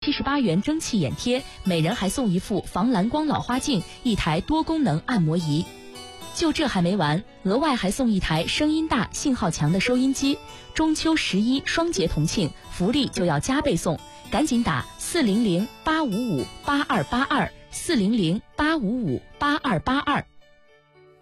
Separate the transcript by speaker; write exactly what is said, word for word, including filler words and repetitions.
Speaker 1: 七十八元蒸汽眼贴，每人还送一副防蓝光老花镜、一台多功能按摩仪。就这还没完，额外还送一台声音大、信号强的收音机。中秋十一双节同庆，福利就要加倍送，赶紧打四零零八五五八二八二四零零八五五八二八二。